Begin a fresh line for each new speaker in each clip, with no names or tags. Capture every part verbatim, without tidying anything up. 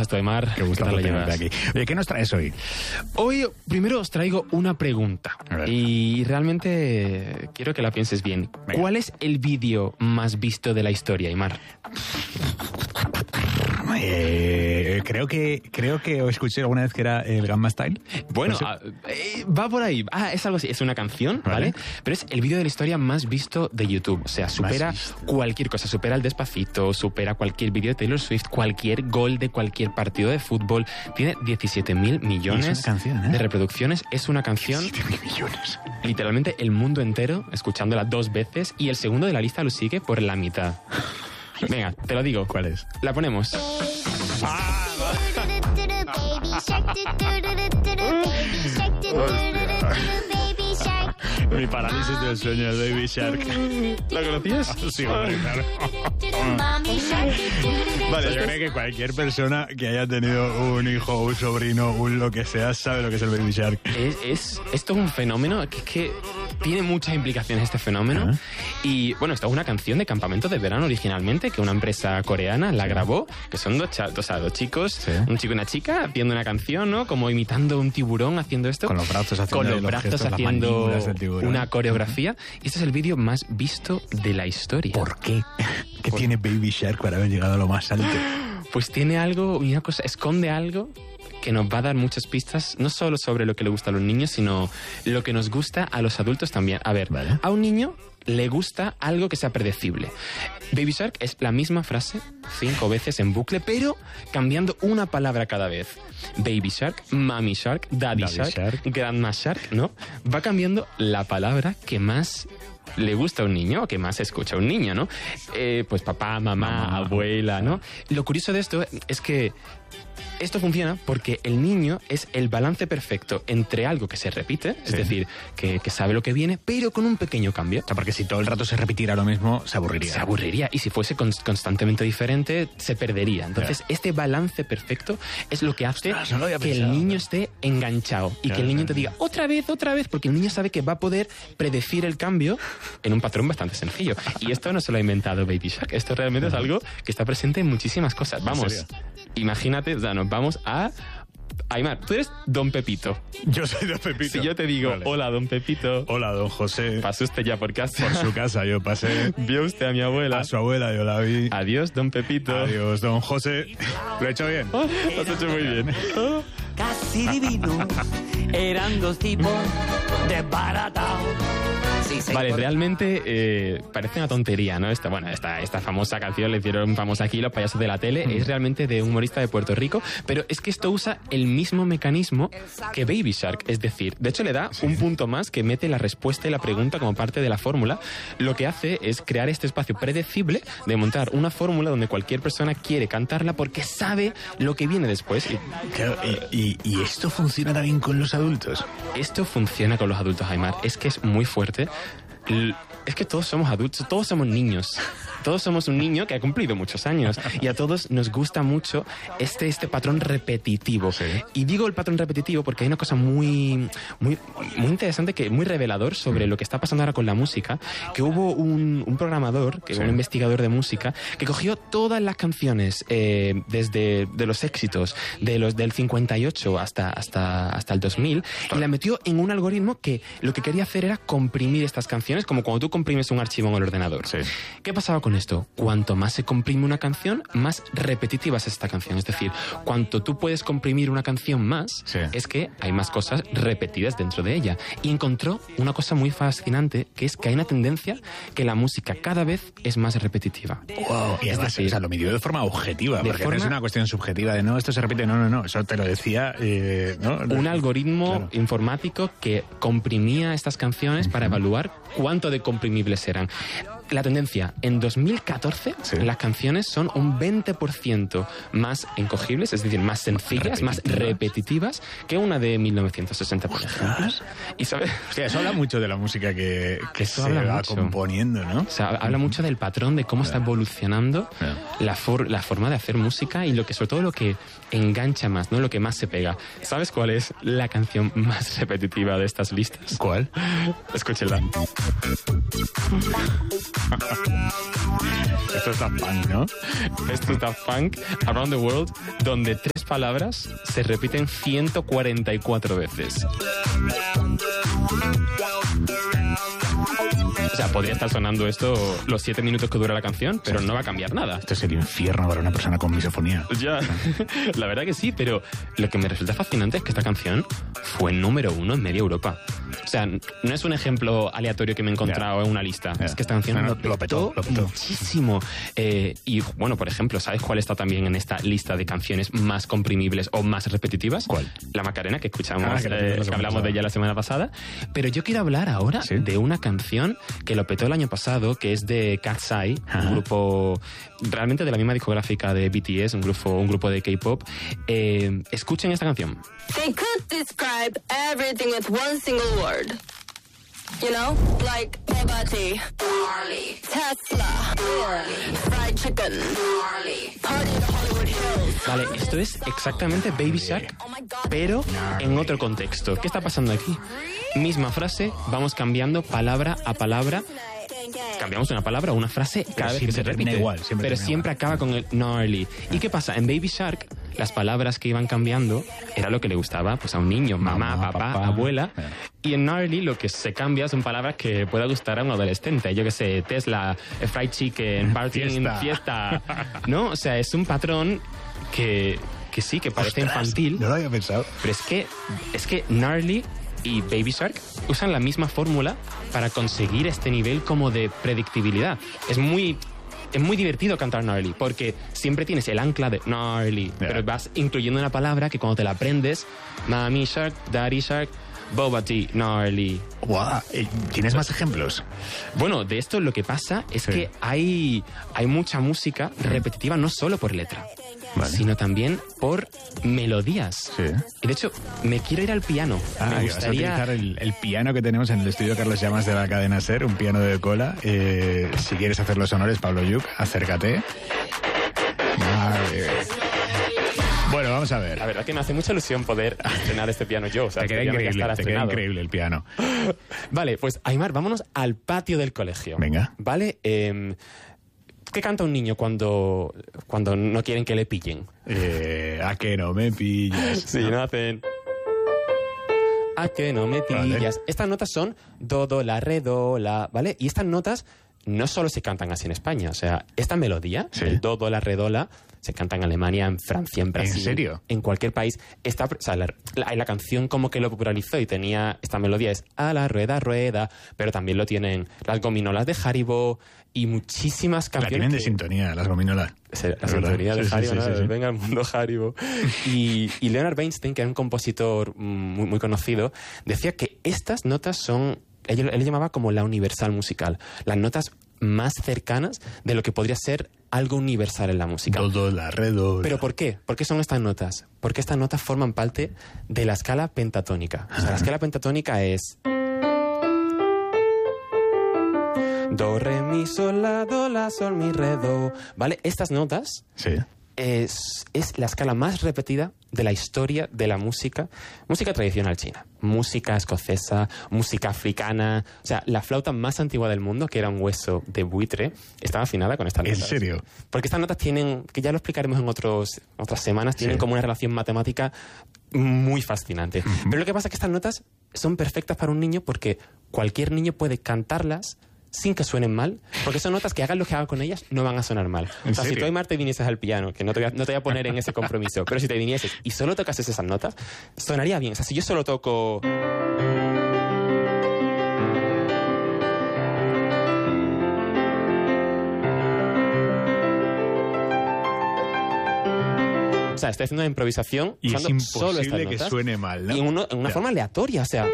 esto, Aimar?
Qué gusto
¿Qué tal lo llevas?
aquí. Oye, ¿qué nos traes hoy?
Hoy, primero os traigo una pregunta. Y realmente quiero que la pienses bien.
Venga.
¿Cuál es el vídeo más visto de la historia, Aimar?
Eh, creo que creo que escuché alguna vez que era el Gamma Style.
Bueno,
No sé.
ah, eh, va por ahí. Ah, es algo así. Es una canción, ¿vale?
Vale.
Pero es el vídeo de la historia más visto de YouTube. O sea, supera
visto.
cualquier cosa. Supera el Despacito, supera cualquier vídeo de Taylor Swift, cualquier gol de cualquier partido de fútbol. Tiene diecisiete mil millones
Y es una canción, ¿eh?
de reproducciones. Es una canción...
siete mil millones.
Literalmente el mundo entero escuchándola dos veces y el segundo de la lista lo sigue por la mitad. Venga, te lo digo.
¿Cuál es?
La ponemos.
Mi parálisis del sueño, el Baby Shark.
¿La conocías?
Sí, hombre, claro. Vale, yo creo que cualquier persona que haya tenido un hijo, un sobrino, un lo que sea, sabe lo que es el Baby Shark.
Es, es, esto es un fenómeno que, que tiene muchas implicaciones este fenómeno.
Ajá.
Y bueno, esta es una canción de campamento de verano originalmente que una empresa coreana la grabó, que son dos, cha- o sea, dos chicos,
Sí.
un chico y una chica, haciendo una canción, ¿no? Como imitando un tiburón haciendo esto.
Con los brazos haciendo
Con los
los
brazos
gestos, las
haciendo
mandíbulas del tiburón.
una coreografía. Y este es el vídeo más visto de la historia.
¿Por qué? ¿Qué tiene Baby Shark para haber llegado a lo más alto?
Pues tiene algo, una cosa, esconde algo que nos va a dar muchas pistas, no solo sobre lo que le gusta a los niños, sino lo que nos gusta a los adultos también. A ver,
Vale.
a un niño le gusta algo que sea predecible. Baby Shark es la misma frase cinco veces en bucle, pero cambiando una palabra cada vez. Baby Shark, Mommy Shark, Daddy,
Daddy
Shark,
Shark.
Grandma Shark, ¿no? Va cambiando la palabra que más le gusta a un niño o que más escucha a un niño, ¿no? Eh, pues papá, mamá,
Mamá.
abuela, ¿no? Lo curioso de esto es que esto funciona porque el niño es el balance perfecto entre algo que se repite, es
Sí.
decir, que, que sabe lo que viene, pero con un pequeño cambio.
O sea, porque si todo el rato se repitiera lo mismo, se aburriría.
Se aburriría y si fuese cons- constantemente diferente, se perdería. Entonces,
Claro.
este balance perfecto es lo que hace
Ostras, no lo había
que
pensado,
el niño
claro.
esté enganchado y
Claro,
que el niño
claro.
te diga otra vez, otra vez, porque el niño sabe que va a poder predecir el cambio en un patrón bastante sencillo. Y esto no se lo ha inventado Baby Shark, esto realmente es algo que está presente en muchísimas cosas. Vamos,
serio?
imagínate, o sea, nos vamos a... Aimar, tú eres Don Pepito.
Yo soy Don Pepito.
Si yo te digo,
Vale.
hola, Don Pepito,
Hola, don José.
pasó usted ya por casa.
Por su casa yo pasé.
Vio usted a mi abuela.
A su abuela yo la vi.
Adiós, Don Pepito.
Adiós, don José. ¿Lo he hecho bien?
Oh, lo has hecho muy bien.
Casi divino, eran dos tipos desbaratados. Si se
Vale,
encontraban-
realmente eh, parece una tontería, ¿no? Esta, bueno, esta, esta famosa canción le hicieron famosa aquí los payasos de la tele, es realmente de un humorista de Puerto Rico, pero es que esto usa el mismo mecanismo que Baby Shark, es decir, de hecho le da un punto más que mete la respuesta y la pregunta como parte de la fórmula. Lo que hace es crear este espacio predecible de montar una fórmula donde cualquier persona quiere cantarla porque sabe lo que viene después. Y
Claro, y, y- y esto funciona también con los adultos.
esto funciona con los adultos, Aimar. Es que es muy fuerte. L- Es que todos somos adultos, todos somos niños. Todos somos un niño que ha cumplido muchos años. Y a todos nos gusta mucho este, este patrón repetitivo.
Sí.
Y digo el patrón repetitivo porque hay una cosa muy, muy, muy interesante, que muy revelador sobre lo que está pasando ahora con la música, que hubo un, un programador, que
Sí.
un investigador de música, que cogió todas las canciones eh, desde de los éxitos de los del cincuenta y ocho hasta, hasta, hasta el dos mil y la metió en un algoritmo que lo que quería hacer era comprimir estas canciones, como cuando tú comprimes un archivo en el ordenador.
Sí.
¿Qué pasaba con esto? Cuanto más se comprime una canción, más repetitiva es esta canción. Es decir, cuanto tú puedes comprimir una canción más,
Sí.
es que hay más cosas repetidas dentro de ella. Y encontró una cosa muy fascinante, que es que hay una tendencia que la música cada vez es más repetitiva.
Wow. Y
Es
además,
decir,
o sea, lo midió de forma objetiva,
de
porque no es
forma-
una cuestión subjetiva de no, esto se repite, no, no, no, eso te lo decía, eh, ¿no?
un algoritmo
Claro.
informático que comprimía estas canciones para evaluar cuánto de comprimibles eran. La tendencia, en dos mil catorce,
Sí.
las canciones son un veinte por ciento más encogibles, es decir, más sencillas, más
Repetitivas.
repetitivas que una de mil novecientos sesenta, por ejemplo. Y sabes,
O sea, eso habla mucho de la música que, que
Eso
se
habla
va
mucho.
componiendo, ¿no?
o sea, habla mucho del patrón de cómo está evolucionando
Claro.
la, for- la forma de hacer música y lo que, sobre todo, lo que engancha más, ¿no? Lo que más se pega. ¿Sabes cuál es la canción más repetitiva de estas listas?
¿Cuál?
Escúchenla.
Esto es Daft Punk, ¿no?
Esto es Daft Punk, Around the World, donde tres palabras se repiten ciento cuarenta y cuatro veces. O sea, podría estar sonando esto los siete minutos que dura la canción, pero no va a cambiar nada.
Esto es el infierno para una persona con misofonía.
Ya, la verdad que sí, pero lo que me resulta fascinante es que esta canción fue número uno en media Europa. O sea, no es un ejemplo aleatorio que me he encontrado yeah. en una lista. Yeah. Es que esta canción no, no, lo, petó
lo petó, lo petó.
muchísimo. Eh, y bueno, por ejemplo, ¿sabes cuál está también en esta lista de canciones más comprimibles o más repetitivas?
¿Cuál?
La Macarena, que escuchamos,
ah, que,
eh, que hablamos de ella la semana pasada. Pero yo quiero hablar ahora ¿Sí? de una canción que lo petó el año pasado, que es de Cat's Eye, un grupo realmente de la misma discográfica de B T S, un grupo, un grupo de K-pop. Eh, escuchen esta canción.
They could describe everything with one single word. You know, like Bugatti, Tesla, fried chicken, party in Hollywood Hills.
Vale, esto es exactamente Baby Shark, pero en otro contexto. ¿Qué está pasando aquí? Misma frase, vamos cambiando palabra a palabra. Cambiamos una palabra o una frase cada vez que se repite,
igual, siempre
pero siempre
igual.
acaba con el gnarly. ¿Y qué pasa? En Baby Shark, las palabras que iban cambiando era lo que le gustaba pues a un niño, mamá, mamá papá, papá, abuela. Yeah. Y en gnarly lo que se cambia son palabras que pueda gustar a un adolescente. Yo que sé, Tesla, fried chicken, partying, fiesta. fiesta. ¿No? O sea, es un patrón que, que sí, que parece
Ostras,
infantil.
No lo había pensado.
Pero es que, es que gnarly y Baby Shark usan la misma fórmula para conseguir este nivel como de predictibilidad. Es muy... Es muy divertido cantar gnarly, porque siempre tienes el ancla de gnarly, yeah. pero vas incluyendo una palabra que cuando te la aprendes, Mami Shark, Daddy Shark, Boba Tea, gnarly.
Wow. ¿Tienes más ejemplos?
Bueno, de esto lo que pasa es sí. que hay, hay mucha música repetitiva, no solo por letra, vale. sino también por melodías.
Sí.
Y de hecho, me quiero ir al piano.
Ah,
me
gustaría... Vas a utilizar el, el piano que tenemos en el estudio Carlos Llamas de la cadena SER, un piano de cola. Eh, si quieres hacer los honores, Pablo Yuc, acércate. Madre. Bueno, vamos a ver.
La verdad que me hace mucha ilusión poder estrenar este piano yo. O sea,
te queda increíble, te queda increíble el piano.
Vale, pues Aimar, vámonos al patio del colegio.
Venga.
Vale, eh, ¿qué canta un niño cuando, cuando no quieren que le pillen?
Eh, a que no me pillas.
Sí, no, no hacen... A que no me pillas. Vale. Estas notas son do, do, la, re, do, la, ¿vale? Y estas notas no solo se cantan así en España. O sea, esta melodía, ¿sí? el do, do, la, re, do, la, se canta en Alemania, en Francia, en Brasil.
¿En serio?
En cualquier país. Esta, o sea, la, la, la canción como que lo popularizó y tenía esta melodía es a la rueda, rueda, pero también lo tienen las gominolas de Haribo y muchísimas canciones.
La tienen de
que,
sintonía, las gominolas.
La sintonía de
sí,
Haribo,
sí, sí,
¿no?
sí, sí.
Venga al mundo Haribo. Y, y Leonard Bernstein, que era un compositor muy, muy conocido, decía que estas notas son... Él, él llamaba como la universal musical. Las notas más cercanas de lo que podría ser algo universal en la música.
Do, la, re, do,
¿Pero por qué? ¿Por qué son estas notas? Porque estas notas forman parte de la escala pentatónica. O sea, la escala pentatónica es... Do, re, mi, sol, la, do, la, sol, mi, re, do. ¿Vale? Estas notas...
Sí.
Es, es la escala más repetida de la historia de la música, música tradicional china, música escocesa, música africana. O sea, la flauta más antigua del mundo, que era un hueso de buitre, estaba afinada con estas notas.
¿En serio?
Porque estas notas tienen, que ya lo explicaremos en otros, otras semanas, tienen sí. como una relación matemática muy fascinante. Uh-huh. Pero lo que pasa es que estas notas son perfectas para un niño porque cualquier niño puede cantarlas sin que suenen mal, porque son notas que hagan lo que hagan con ellas, no van a sonar mal. O sea, si tú, Aimar, te vinieses al piano, que no te, voy a, no te voy a poner en ese compromiso, pero si te vinieses y solo tocases esas notas, sonaría bien. O sea, si yo solo toco... O sea, estoy haciendo una improvisación
y
usando
es
solo estas
imposible que suene mal, ¿no?
Y uno, en una ya. forma aleatoria, o sea...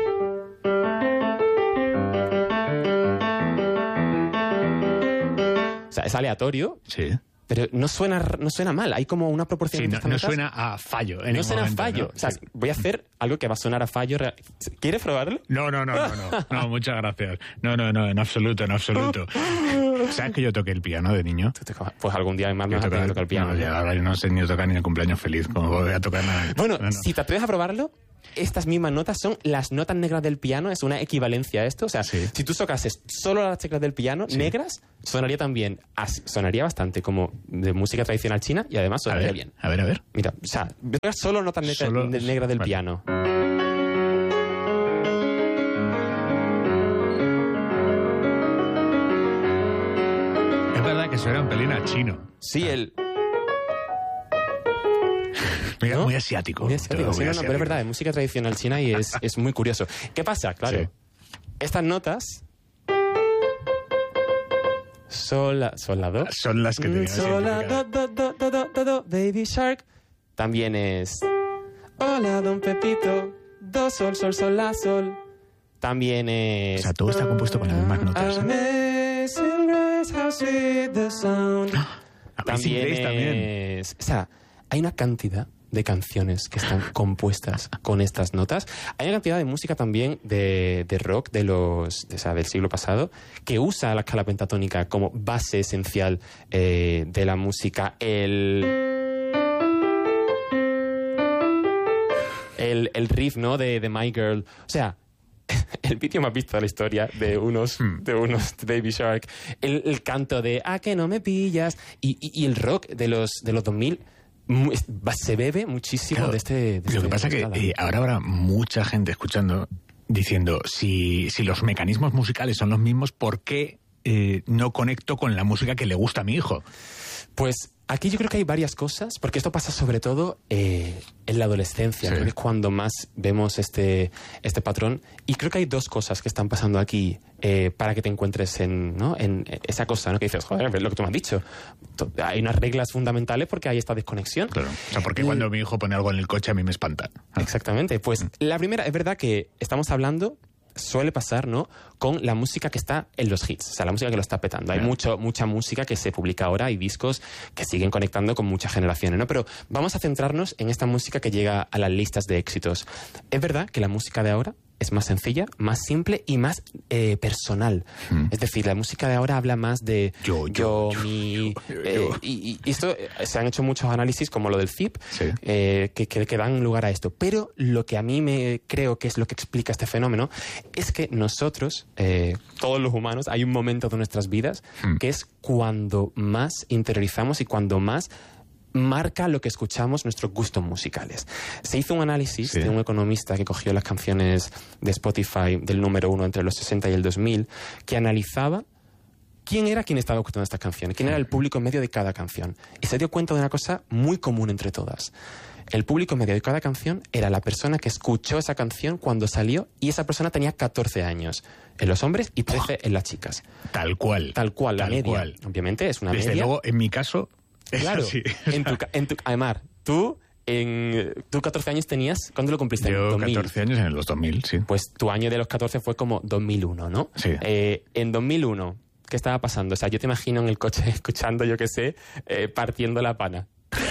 O sea, es aleatorio,
sí.
pero no suena, no suena mal. Hay como una proporción...
Sí, no, no suena a fallo. En
no suena
momento,
a fallo.
¿no?
O sea, sí. voy a hacer algo que va a sonar a fallo. ¿Quieres probarlo?
No, no, no, no, no. No, muchas gracias. No, no, no, en absoluto, en absoluto. ¿Sabes que yo toqué el piano de niño?
Pues algún día más me vas a aprender a tocar el piano.
No, ya, ahora yo no sé ni tocar ni el cumpleaños feliz, como voy a tocar nada.
Bueno,
no, no.
si te atreves a probarlo, estas mismas notas son las notas negras del piano, es una equivalencia a esto. O sea,
sí.
si tú tocases solo las teclas del piano
sí.
negras, sonaría también, sonaría bastante como de música tradicional china y además sonaría
a ver,
bien.
A ver, a ver.
Mira, o sea, tocar solo notas negra,
Solo,
negras del
vale.
piano.
Es verdad que suena un pelín a chino.
Sí, el...
Muy,
¿no?
muy asiático.
Muy asiático,
todo
sí,
muy
no, no, pero es verdad, es música tradicional china y es, es muy curioso. ¿Qué pasa? Claro,
Sí.
estas notas... Sol, la, sol, la, do.
Son las que
Mm,
tenías
Sol, la, do,
identificadas.
do, do, do, do, do, do, Baby Shark. También es... Hola, don Pepito. Do, sol, sol, sol, la, sol. También es...
O sea, todo está compuesto con las mismas notas. ¿eh?
Amazing Grace, how sweet the sound.
Amazing
También
Grace también.
es... O sea, hay una cantidad de canciones que están compuestas con estas notas. Hay una cantidad de música también de, de rock de los, de, o sea, del siglo pasado que usa la escala pentatónica como base esencial eh, de la música. El... El, el riff, ¿no? De, de My Girl. O sea, el vídeo más visto de la historia de unos,
Hmm.
de unos Baby Shark. El, el canto de "Ah, que no me pillas". Y, y, y el rock de los, de los dos mil mu- se bebe muchísimo
Claro,
de este... De
lo
este-
que pasa es que
escala.
eh, ahora habrá mucha gente escuchando diciendo, si, si los mecanismos musicales son los mismos, ¿por qué eh, no conecto con la música que le gusta a mi hijo?
Pues aquí yo creo que hay varias cosas, porque esto pasa sobre todo eh, en la adolescencia,
Sí.
creo que es cuando más vemos este, este patrón. Y creo que hay dos cosas que están pasando aquí eh, para que te encuentres en, ¿no? en esa cosa, ¿no? Que dices, joder, es lo que tú me has dicho. To- Hay unas reglas fundamentales porque hay esta desconexión.
Claro. O sea, porque
Y-
cuando mi hijo pone algo en el coche a mí me espanta. Ah.
Exactamente. Pues la primera, es verdad que estamos hablando, suele pasar, ¿no? Con la música que está en los hits, o sea, la música que lo está petando. Hay
Ya.
mucho, mucha música que se publica ahora y discos que siguen conectando con muchas generaciones, ¿no? Pero vamos a centrarnos en esta música que llega a las listas de éxitos. Es verdad que la música de ahora es más sencilla, más simple y más eh, personal.
Mm.
Es decir, la música de ahora habla más de
Yo, yo, yo,
mi...
yo, yo,
eh,
yo.
y, y esto eh, se han hecho muchos análisis como lo del F I P,
Sí.
eh, que, que, que dan lugar a esto. Pero lo que a mí me creo que es lo que explica este fenómeno es que nosotros, eh, todos los humanos, hay un momento de nuestras vidas
Mm.
que es cuando más interiorizamos y cuando más marca lo que escuchamos nuestros gustos musicales. Se hizo un análisis
Sí.
de un economista que cogió las canciones de Spotify del número uno entre los sesenta y el dos mil, que analizaba quién era quien estaba escuchando estas canciones, quién era el público medio de cada canción. Y se dio cuenta de una cosa muy común entre todas. El público medio de cada canción era la persona que escuchó esa canción cuando salió y esa persona tenía catorce años en los hombres y trece en las chicas.
Tal cual.
Tal cual, la
Tal
media.
cual.
Obviamente es una
Desde
media.
luego, en mi caso, es
Claro,
así.
en tu, ca- en tu, Aymar, tú, en, tú catorce años tenías, ¿cuándo lo cumpliste? En
Yo
dos mil.
catorce años en los dos mil, sí.
Pues tu año de los catorce fue como dos mil uno, ¿no?
Sí.
Eh, en dos mil uno, ¿qué estaba pasando? O sea, yo te imagino en el coche escuchando, yo qué sé, eh, partiendo la pana.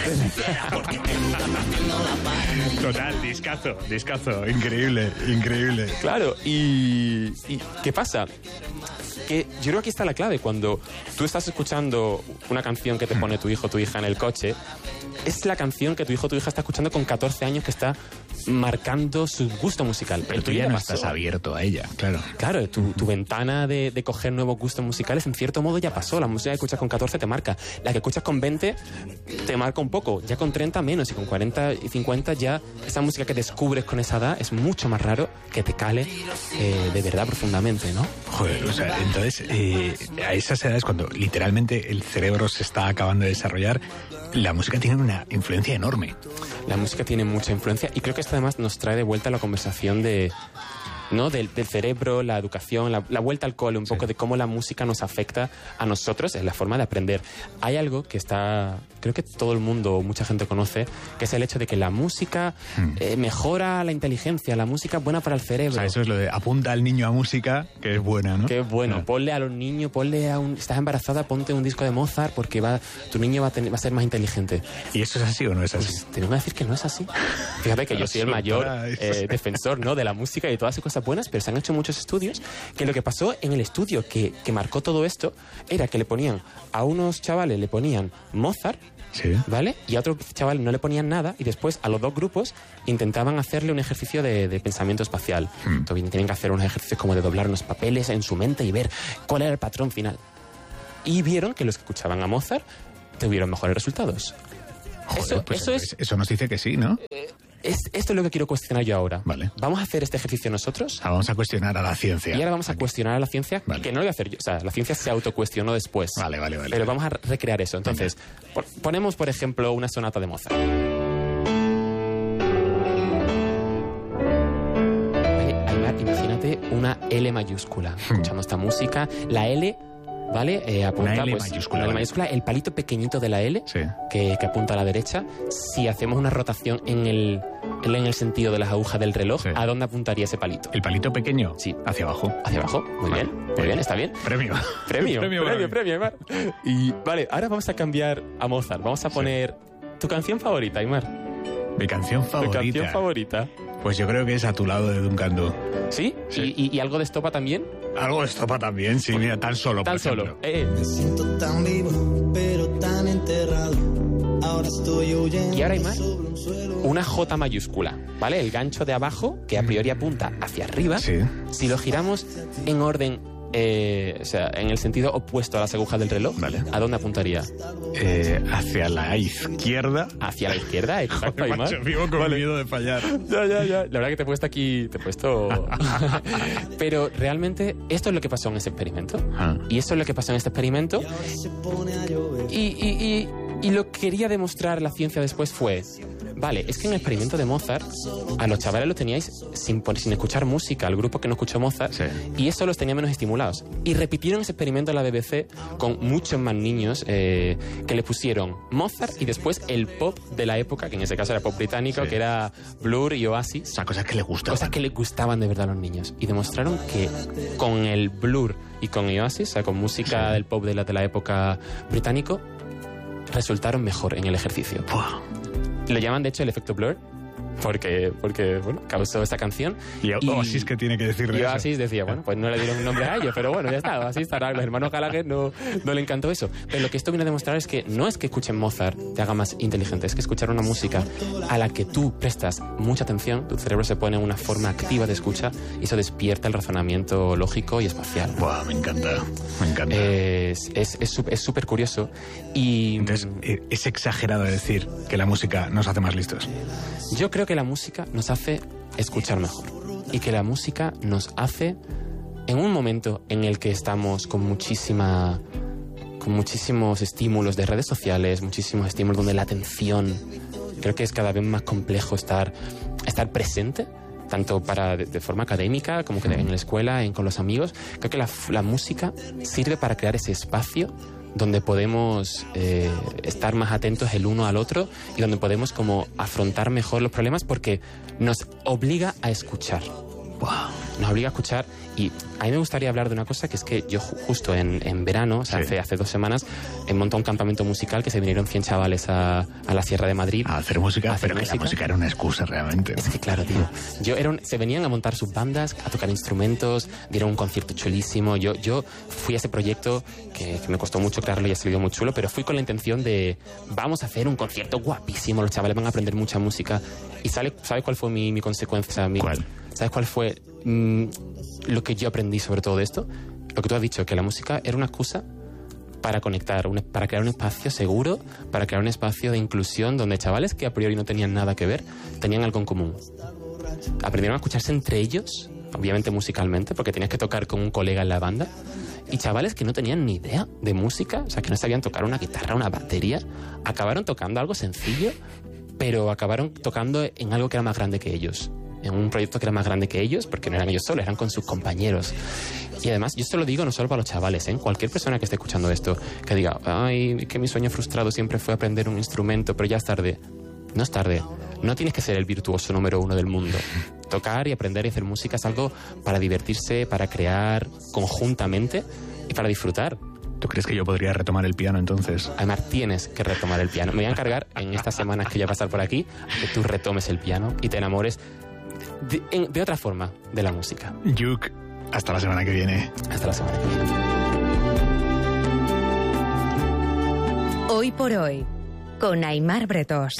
Total, discazo, discazo. Increíble, increíble.
Claro, y, y ¿qué pasa? Que yo creo que aquí está la clave. Cuando tú estás escuchando una canción que te pone tu hijo o tu hija en el coche, es la canción que tu hijo o tu hija está escuchando con catorce años que está marcando su gusto musical.
Pero
El
tú
tuyo
ya no
pasó.
estás abierto a ella, claro.
Claro, tu, tu ventana de, de coger nuevos gustos musicales en cierto modo ya pasó. La música que escuchas con catorce te marca. La que escuchas con veinte te marca un poco. Ya con treinta menos y con cuarenta y cincuenta ya esa música que descubres con esa edad es mucho más raro que te cale eh, de verdad profundamente, ¿no?
Joder, o sea, entonces eh, a esas edades cuando literalmente el cerebro se está acabando de desarrollar, la música tiene una influencia enorme.
La música tiene mucha influencia y creo que esto además nos trae de vuelta a la conversación de... ¿no? Del, del cerebro, la educación, la, la vuelta al cole, un poco de cómo la música nos afecta a nosotros en la forma de aprender. Hay algo que está, creo que todo el mundo o mucha gente conoce, que es el hecho de que la música
Hmm.
eh, mejora la inteligencia, la música es buena para el
O
cerebro.
sea, eso es lo de apunta al niño a música, que es buena, ¿no?
Qué bueno,
Ah.
ponle a los niños, ponle a un... Estás embarazada, ponte un disco de Mozart porque va, tu niño va a, tener, va a ser más inteligente.
¿Y eso es así o no es así?
Pues tengo que decir que no es así. Fíjate que yo soy el mayor eh, defensor, ¿no? de la música y de todas esas cosas cosas buenas, pero se han hecho muchos estudios que lo que pasó en el estudio que, que marcó todo esto era que le ponían a unos chavales, le ponían Mozart,
Sí.
¿vale? Y a otro chaval no le ponían nada y después a los dos grupos intentaban hacerle un ejercicio de, de pensamiento espacial.
Hmm.
Entonces tienen que hacer unos ejercicios como de doblar unos papeles en su mente y ver cuál era el patrón final. Y vieron que los que escuchaban a Mozart tuvieron mejores resultados.
Joder,
eso,
pues
eso es...
Eso nos dice que sí, ¿no?
Es, esto es lo que quiero cuestionar yo ahora.
Vale.
Vamos a hacer este ejercicio nosotros
Ah, vamos a cuestionar a la ciencia.
y ahora vamos a
Aquí.
cuestionar a la ciencia,
Vale.
que no lo voy a hacer yo. O sea, la ciencia se autocuestionó después.
Vale, vale, vale.
Pero vamos a recrear eso. Entonces, por- ponemos, por ejemplo, una sonata de Mozart. Vale, Aymar, imagínate una L mayúscula. Escuchando esta música. La L, ¿vale? Eh, apunta,
Una L
pues,
mayúscula,
una L
vale.
mayúscula, el palito pequeñito de la L,
Sí.
que, que apunta a la derecha. Si hacemos una rotación en el, en el sentido de las agujas del reloj,
Sí.
¿a dónde apuntaría ese palito?
¿El palito pequeño?
Sí.
Hacia abajo.
Hacia abajo. Muy
Vale.
bien, muy bien, está bien.
Premio.
Premio,
Premio
premio,
para mí.
premio, Aymar. Y vale, ahora vamos a cambiar a Mozart. Vamos a poner tu canción favorita, Aymar.
Mi canción
Tu
favorita.
canción favorita.
Pues yo creo que es A tu lado de Duncan Du.
¿Sí?
Sí.
¿Y, y, y algo de estopa también?
Algo de estopa también, sí, mira, tan solo,
Tan
por
solo.
ejemplo.
Eh,
Me siento tan vivo, pero tan enterrado. Ahora estoy huyendo
Y ahora, Aymar,
sobre un suelo.
una J mayúscula, ¿vale? El gancho de abajo, que a priori apunta hacia arriba.
Sí.
Si lo giramos en orden, eh, o sea, en el sentido opuesto a las agujas del reloj,
Vale.
¿a dónde apuntaría?
Eh, hacia la izquierda.
Hacia la izquierda, exacto, Aymar.
Macho, vivo con
Vale.
miedo de fallar.
Ya, ya, ya. La verdad que te he puesto aquí, te he puesto... Pero realmente esto es lo que pasó en ese experimento.
Ah.
Y esto es lo que pasó en este experimento.
Se pone a llover.
Y, y, y, y lo que quería demostrar la ciencia después fue... Vale, es que en el experimento de Mozart a los chavales los teníais sin, pon- sin escuchar música, al grupo que no escuchó Mozart,
Sí.
y eso los tenía menos estimulados. Y repitieron ese experimento en la B B C con muchos más niños eh, que le pusieron Mozart y después el pop de la época, que en ese caso era pop británico,
Sí.
que era Blur y Oasis.
O sea, cosas que le gustan.
Cosas que les gustaban de verdad a los niños. Y demostraron que con el Blur y con Oasis, o sea, con música
Sí.
del pop de la, de la época británico, resultaron mejor en el ejercicio.
Buah.
Lo llaman, de hecho, el efecto Blur, porque, porque bueno, causó esta canción.
Y Oasis, ¿qué tiene que decir de
Y
eso?
Oasis decía, bueno, pues no le dieron un nombre a ellos, pero bueno, ya está, así estará. Los hermanos Gallagher no, no le encantó eso. Pero lo que esto viene a demostrar es que no es que escuchen Mozart te haga más inteligente, es que escuchar una música a la que tú prestas mucha atención, tu cerebro se pone en una forma activa de escucha y eso despierta el razonamiento lógico y espacial.
Buah, me encanta. Me encanta.
Es es es súper es súper curioso y
Entonces, eh, es exagerado decir que la música nos hace más listos.
yo creo que la música nos hace escuchar mejor y que la música nos hace, en un momento en el que estamos con muchísima con muchísimos estímulos de redes sociales, muchísimos estímulos donde la atención, creo que es cada vez más complejo estar estar presente, tanto para de, de forma académica como que en la escuela, en, con los amigos. Creo que la, la música sirve para crear ese espacio donde podemos eh, estar más atentos el uno al otro y donde podemos como afrontar mejor los problemas porque nos obliga a escuchar.
Buah.
Nos obliga a escuchar y a mí me gustaría hablar de una cosa que es que yo ju- justo en, en verano, o sea,
Sí.
hace, hace dos semanas, he montado un campamento musical que se vinieron cien chavales a, a la Sierra de Madrid.
A hacer música,
A hacer
pero que la
música.
música era una excusa realmente.
Es que claro, tío. Yo era un- se venían a montar sus bandas, a tocar instrumentos, dieron un concierto chulísimo. Yo, yo fui a ese proyecto que, que me costó mucho crearlo y ha salido muy chulo, pero fui con la intención de vamos a hacer un concierto guapísimo, los chavales van a aprender mucha música. Y sale, ¿sabes cuál fue mi, mi consecuencia? Mi-
¿Cuál?
¿Sabes cuál fue mm, lo que yo aprendí sobre todo esto? Lo que tú has dicho, que la música era una excusa para conectar, un- para crear un espacio seguro, para crear un espacio de inclusión donde chavales que a priori no tenían nada que ver, tenían algo en común. Aprendieron a escucharse entre ellos, obviamente musicalmente, porque tenías que tocar con un colega en la banda, y chavales que no tenían ni idea de música, o sea, que no sabían tocar una guitarra, una batería, acabaron tocando algo sencillo, pero acabaron tocando en algo que era más grande que ellos. En un proyecto que era más grande que ellos, porque no eran ellos solos, eran con sus compañeros. Y además, yo esto lo digo no solo para los chavales, ¿eh? Cualquier persona que esté escuchando esto, que diga, ay, que mi sueño frustrado siempre fue aprender un instrumento, pero ya es tarde. No es tarde. No tienes que ser el virtuoso número uno del mundo. Tocar y aprender y hacer música es algo para divertirse, para crear conjuntamente y para disfrutar.
¿Tú crees que yo podría retomar el piano entonces?
Además, tienes que retomar el piano. Me voy a encargar en estas semanas que voy a pasar por aquí que tú retomes el piano y te enamores de, en, de otra forma de la música.
Yuk, hasta la semana que viene.
Hasta la semana que viene.
Hoy por hoy, con Aimar Bretós.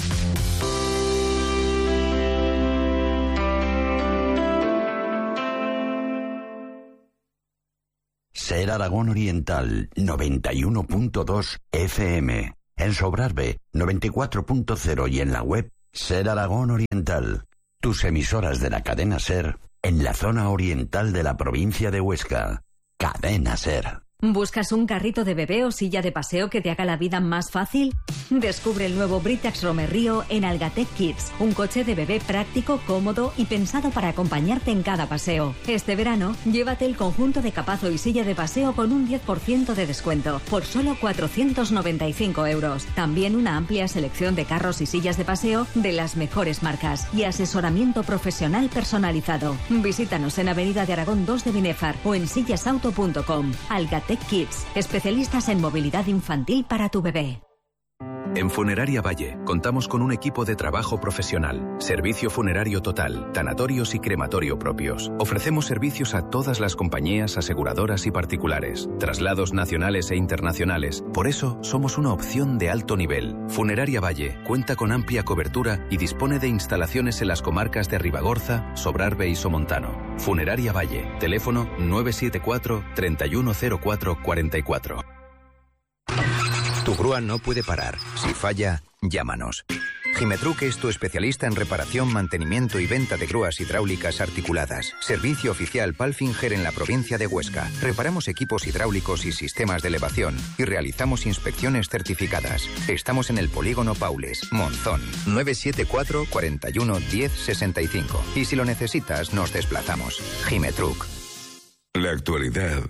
Ser Aragón Oriental, noventa y uno punto dos F M. En Sobrarbe, noventa y cuatro punto cero y en la web Ser Aragón Oriental. Tus emisoras de la cadena Ser en la zona oriental de la provincia de Huesca. Cadena Ser.
¿Buscas un carrito de bebé o silla de paseo que te haga la vida más fácil? Descubre el nuevo Britax Romerrío en Algatec Kids, un coche de bebé práctico, cómodo y pensado para acompañarte en cada paseo. Este verano, llévate el conjunto de capazo y silla de paseo con un diez por ciento de descuento, por solo cuatrocientos noventa y cinco euros. También una amplia selección de carros y sillas de paseo de las mejores marcas y asesoramiento profesional personalizado. Visítanos en Avenida de Aragón dos de Binefar o en sillasauto punto com. Algatec Kids, especialistas en movilidad infantil para tu bebé.
En Funeraria Valle contamos con un equipo de trabajo profesional, servicio funerario total, tanatorios y crematorio propios. Ofrecemos servicios a todas las compañías aseguradoras y particulares, traslados nacionales e internacionales. Por eso somos una opción de alto nivel. Funeraria Valle cuenta con amplia cobertura y dispone de instalaciones en las comarcas de Ribagorza, Sobrarbe y Somontano. Funeraria Valle, teléfono nueve siete cuatro, treinta y uno cero cuatro, cuarenta y cuatro.
Tu grúa no puede parar. Si falla, llámanos. Gimetruc es tu especialista en reparación, mantenimiento y venta de grúas hidráulicas articuladas. Servicio oficial Palfinger en la provincia de Huesca. Reparamos equipos hidráulicos y sistemas de elevación y realizamos inspecciones certificadas. Estamos en el Polígono Paules, Monzón. nueve siete cuatro, cuarenta y uno, diez, sesenta y cinco. Y si lo necesitas, nos desplazamos. Gimetruc.
La actualidad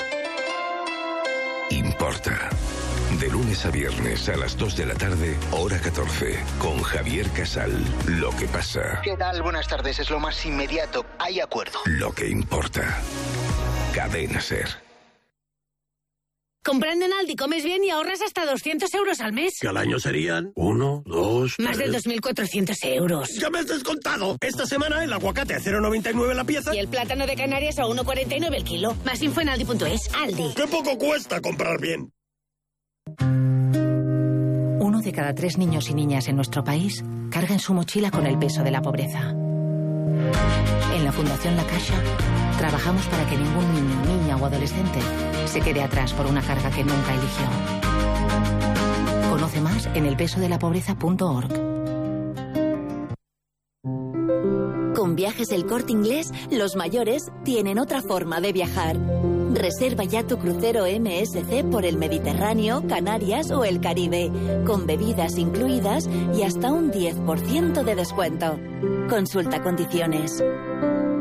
importa. De lunes a viernes a las dos de la tarde, hora catorce, con Javier Casal. Lo que pasa.
¿Qué tal? Buenas tardes. Es lo más inmediato. Hay acuerdo.
Lo que importa. Cadena Ser.
Comprando en Aldi comes bien y ahorras hasta doscientos euros al mes.
Que al año serían uno, dos,
Más
tres.
de dos mil cuatrocientos euros.
¡Ya me has descontado! Esta semana el aguacate a cero coma noventa y nueve la pieza.
Y el plátano de Canarias a uno coma cuarenta y nueve el kilo. Más info en aldi punto es. Aldi.
¡Qué poco cuesta comprar bien!
Uno de cada tres niños y niñas en nuestro país carga en su mochila con el peso de la pobreza. En la Fundación La Caixa trabajamos para que ningún niño, niña o adolescente se quede atrás por una carga que nunca eligió. Conoce más en el peso de la pobreza punto org.
Con Viajes El Corte Inglés, los mayores tienen otra forma de viajar. Reserva ya tu crucero M S C por el Mediterráneo, Canarias o el Caribe, con bebidas incluidas y hasta un diez por ciento de descuento. Consulta condiciones.